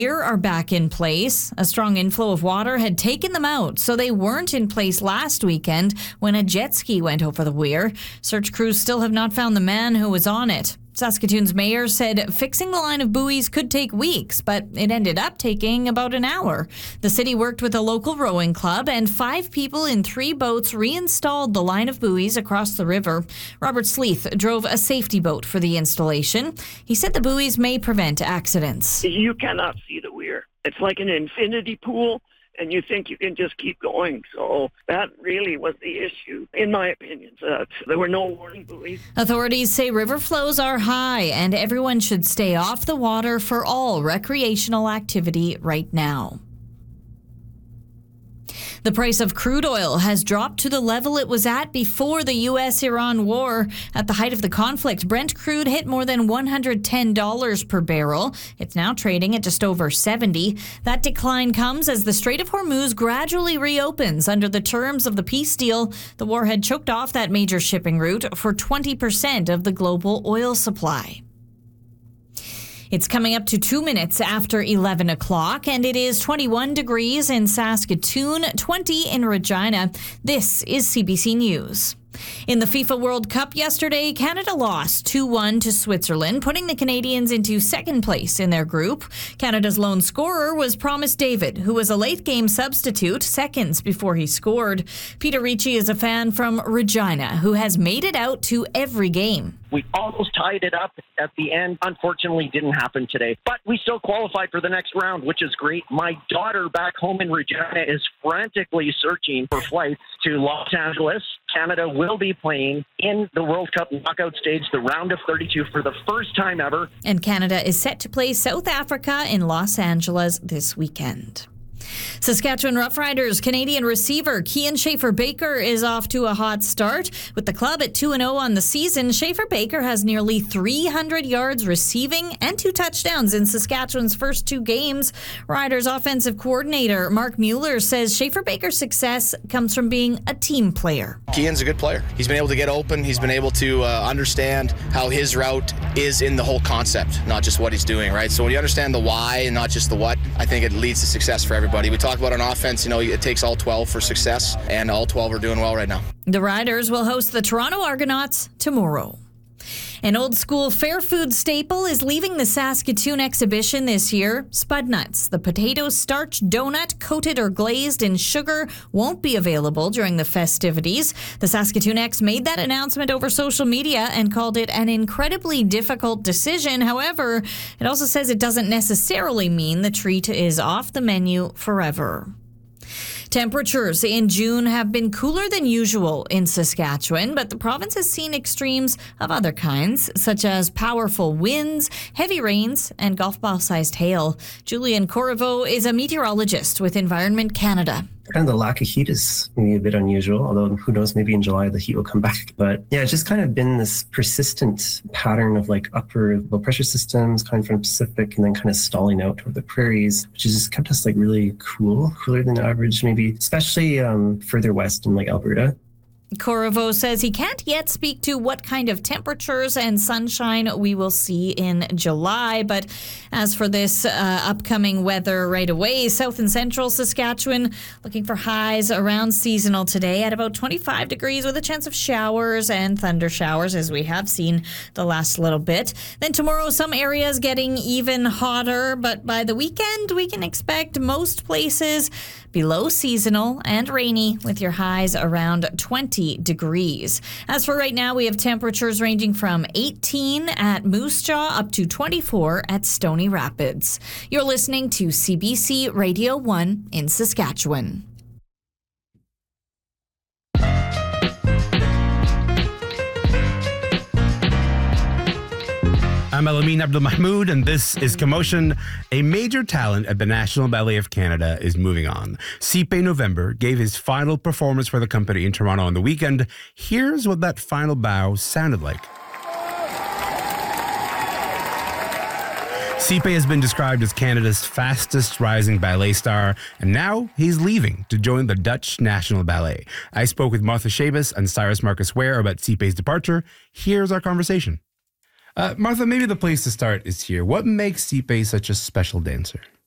Here are back in place. A strong inflow of water had taken them out, so they weren't in place last weekend when a jet ski went over the weir. Search crews still have not found the man who was on it. Saskatoon's mayor said fixing the line of buoys could take weeks, but it ended up taking about an hour. The city worked with a local rowing club, and 5 people in 3 boats reinstalled the line of buoys across the river. Robert Sleeth drove a safety boat for the installation. He said the buoys may prevent accidents. You cannot see the weir. It's like an infinity pool, and you think you can just keep going. So that really was the issue, in my opinion. There were no warning buoys. Authorities say river flows are high and everyone should stay off the water for all recreational activity right now. The price of crude oil has dropped to the level it was at before the U.S.-Iran war. At the height of the conflict, Brent crude hit more than $110 per barrel. It's now trading at just over $70. That decline comes as the Strait of Hormuz gradually reopens under the terms of the peace deal. The war had choked off that major shipping route for 20% of the global oil supply. It's coming up to 2 minutes after 11 o'clock, and it is 21 degrees in Saskatoon, 20 in Regina. This is CBC News. In the FIFA World Cup yesterday, Canada lost 2-1 to Switzerland, putting the Canadians into second place in their group. Canada's lone scorer was Promise David, who was a late-game substitute seconds before he scored. Peter Ricci is a fan from Regina who has made it out to every game. We almost tied it up at the end. Unfortunately, didn't happen today. But we still qualified for the next round, which is great. My daughter back home in Regina is frantically searching for flights to Los Angeles. Canada will be playing in the World Cup knockout stage, the round of 32, for the first time ever. And Canada is set to play South Africa in Los Angeles this weekend. Saskatchewan Roughriders Canadian receiver Kian Schaefer-Baker is off to a hot start. With the club at 2-0 on the season, Schaefer-Baker has nearly 300 yards receiving and 2 touchdowns in Saskatchewan's first 2 games. Riders offensive coordinator Mark Mueller says Schaefer-Baker's success comes from being a team player. Kian's a good player. He's been able to get open. He's been able to understand how his route is in the whole concept, not just what he's doing, right? So when you understand the why and not just the what, I think it leads to success for everybody. We talk about on offense, it takes all 12 for success, and all 12 are doing well right now. The Riders will host the Toronto Argonauts tomorrow. An old-school fair food staple is leaving the Saskatoon exhibition this year. Spud Nuts, the potato starch donut coated or glazed in sugar, won't be available during the festivities. The Saskatoon X made that announcement over social media and called it an incredibly difficult decision. However, it also says it doesn't necessarily mean the treat is off the menu forever. Temperatures in June have been cooler than usual in Saskatchewan, but the province has seen extremes of other kinds, such as powerful winds, heavy rains, and golf ball-sized hail. Julian Corriveau is a meteorologist with Environment Canada. Kind of the lack of heat is maybe a bit unusual, although who knows, maybe in July the heat will come back. But yeah, it's just kind of been this persistent pattern of like upper low pressure systems coming from the Pacific and then kind of stalling out toward the prairies, which has just kept us like really cool, cooler than average, maybe, especially further west in like Alberta. Corriveau says he can't yet speak to what kind of temperatures and sunshine we will see in July. But as for this upcoming weather right away, south and central Saskatchewan looking for highs around seasonal today at about 25 degrees with a chance of showers and thunder showers, as we have seen the last little bit. Then tomorrow, some areas getting even hotter, but by the weekend, we can expect most places below seasonal and rainy with your highs around 20 degrees. As for right now, we have temperatures ranging from 18 at Moose Jaw up to 24 at Stony Rapids. You're listening to CBC Radio 1 in Saskatchewan. I'm Elamin Abdul-Mahmoud, and this is Commotion. A major talent at the National Ballet of Canada is moving on. Sipe November gave his final performance for the company in Toronto on the weekend. Here's what that final bow sounded like. Sipe has been described as Canada's fastest rising ballet star, and now he's leaving to join the Dutch National Ballet. I spoke with Martha Shabas and Cyrus Marcus Ware about Sipe's departure. Here's our conversation. Martha, maybe the place to start is here. What makes Sipe such a special dancer?